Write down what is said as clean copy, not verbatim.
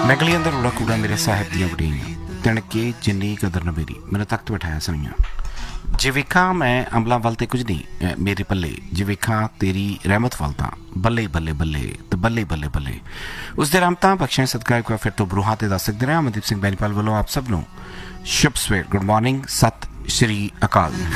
नकली अंदर उड़ा कूड़ा मेरे साहिब दियां वड़ियां तिणके जिन्नी कदर न मेरी मैंने तख्त बिठाया सइयां जे वेखा मैं अमला वल ते कुछ नहीं मेरे पल्ले जे वेखा तेरी रहमत वल तां बल्ले बल्ले बल्ले ते बल्ले बल्ले बल्ले उस दे रहमतां बख्शियां सदका एक बार फिर तो बरूहां ते दस सकदे रहे अमनदीप सिंह बैनीपाल वालों आप सब नूं शुभ सवेर गुड मॉर्निंग सत श्री अकाल।